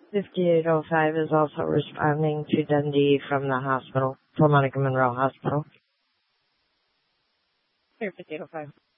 5805 is also responding to Dundee from the hospital, from Monica Monroe Hospital. Here, 5805.